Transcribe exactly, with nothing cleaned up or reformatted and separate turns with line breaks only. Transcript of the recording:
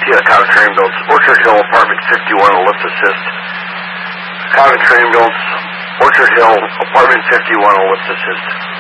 uh, Coventry Ambulance, Orchard Hill, Apartment fifty-one, a lift assist. Coventry Ambulance, Orchard Hill, Apartment fifty-one, a lift assist.